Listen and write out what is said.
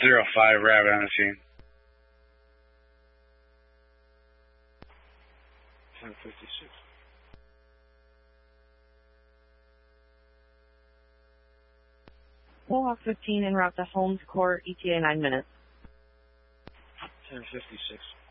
05 Rabbit on the scene. 1056. Mohawk 15 en route to Holmes Court, ETA 9 minutes. 1056.